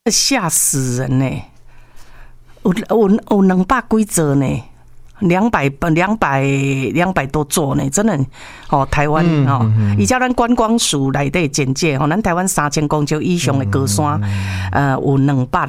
吓死人呢！有200几座呢，200多座呢，真的哦，台湾哦，依照咱观光署内底简介吼，咱台湾3000公尺以上的高山，有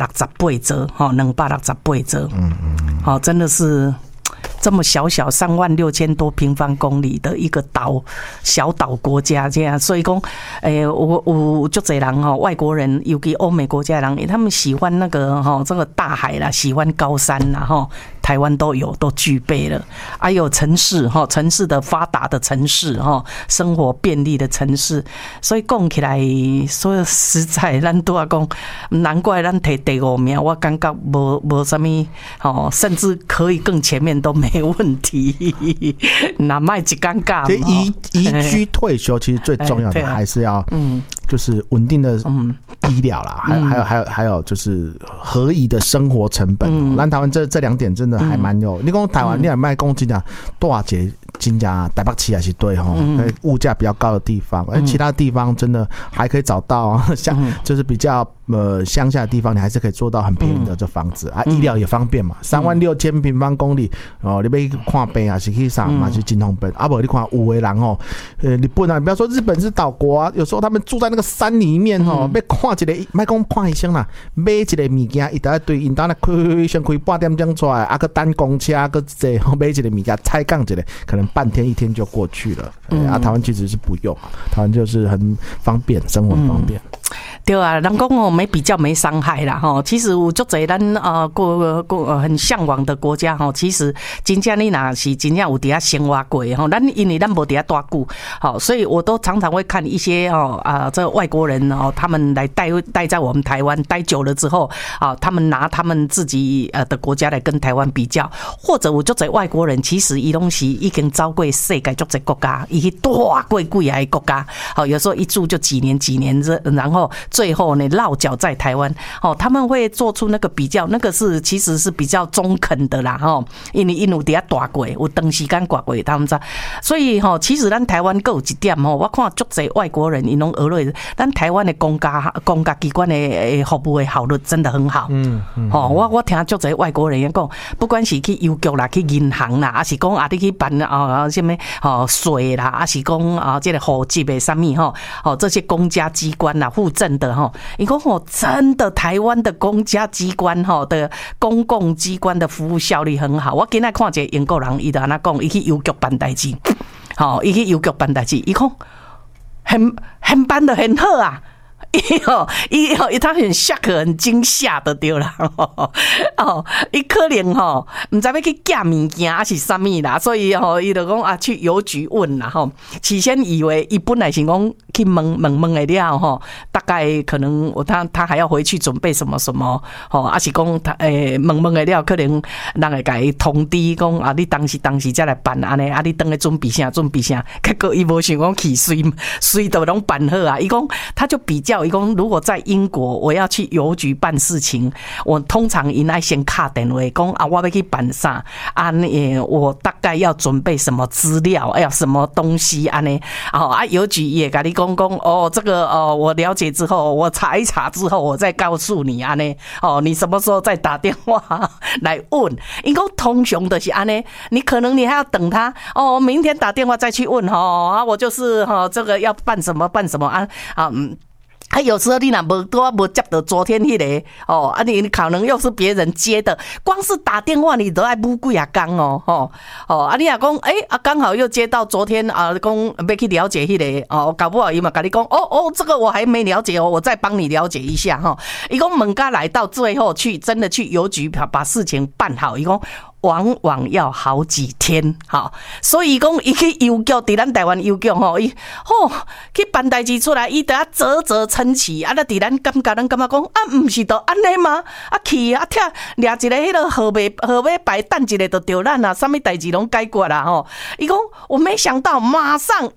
268座，吼，268座，好，真的是。这么小36000多平方公里的一个小岛国家这样，所以讲，我就多人哈，外国人，尤其欧美国家的人，他们喜欢那个哈这个大海啦，喜欢高山啦哈，台湾都具备了，还有城市哈，城市的发达的城市哈，生活便利的城市，所以讲起来，所以实在咱都要讲，难怪咱摕第5名，我感觉无什么哦，甚至可以更前面都没问题，哪卖一尴尬？ 移居退休，其实最重要的还是要，就是稳定的医疗啦，还有就是合宜的生活成本。咱台湾这2点真的还蛮有。你讲台湾，你也卖讲真的多少节？真正台北市也是对哈，物价比较高的地方，而其他地方真的还可以找到像就是比较乡下的地方，你还是可以做到很便宜的这房子啊，医疗也方便嘛，36000平方公里哦，你要看病还是去啥嘛，去真方便。啊不，你看有的人哦，日本啊，不要说日本是岛国啊，有时候他们住在那个山里面哦，要看一个，莫讲看医生啦，买一个物件，一大堆，因当然先开8点钟出来，啊个等公车，个这买一个物件，踩杠一个，可能半天1天就过去了。台湾其实是不用，台湾就是很方便，生活很方便。 对啊，人讲哦，没比较没伤害啦哈。其实有足侪咱很向往的国家哈，其实真正你若是真正有伫遐生活过哈，因为咱无伫遐待久，好，所以我都常常会看一些这个外国人哦，他们来待在我们台湾待久了之后啊，他们拿他们自己的国家来跟台湾比较，或者有足侪外国人其实伊拢是已经走过世界足侪国家，伊去大过几个国家，好，有时候一住就几年，然后最后呢落脚在台湾，他们会做出那个比较，那个其实是比较中肯的啦，因为有在大过，有长时间过过，他们知道，所以其实咱台湾还有一点我看足侪外国人因拢学落，咱台湾的公家机关的服务的效率真的很好。我听足侪外国人讲，不管是去邮局啦、去银行啦，还是讲你去办什么税啦，还是讲这个户籍的什么这些公家机关啦、户政的伊讲真的台湾的公家机关的公共机关的服务效率很好。我今天看一个英国人，伊就安那讲，伊去邮局办代志，伊去邮局办代志，伊讲很办得很好啊。他很shock很惊吓的对啦，伊可能不知道要去寄物件还是什么啦，所以伊就讲去邮局问啦起先以为伊本来是讲去问的了大概可能他还要回去准备什么什么还是讲问的了，可能人会甲伊通知讲你当时才来办安尼你等下准备啥，结果伊无想讲去随都拢办好啊，伊讲他就比较。伊讲如果在英国，我要去邮局办事情，我通常因爱先打电话讲我要去办啥我大概要准备什么资料，要什么东西安尼邮局也跟你讲这个我了解之后，我查一查之后，我再告诉你安尼你什么时候再打电话来问？因讲通常的是安尼，你可能你还要等他明天打电话再去问我就是这个要办什么有时候你若无接到昨天那个你可能又是别人接的，光是打电话你都要补几啊天你若讲刚好又接到昨天讲要去了解那个搞不好伊嘛跟你讲这个我还没了解我再帮你了解一下伊讲问家来到最后真的去邮局把事情办好，伊讲往往要好几天，所以讲伊去邮局，伫咱台湾邮局伊去办代志出来，伊得要啧称奇咱伫咱感觉讲不是都安尼吗？去听掠一个迄个号码牌等一下就对咱什么代志拢解决啦伊讲我没想到马上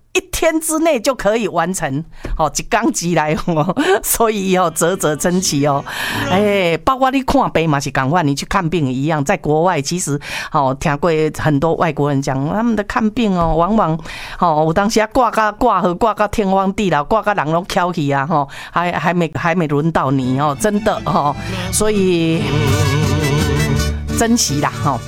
1天之内就可以完成，一天之内所以嘖嘖称奇包括你看病嘛是同款，你去看病一样，在国外其实听过很多外国人讲，他们的看病往往有当时挂到天荒地老，挂到人都翘起啊还没轮到你真的所以珍惜啦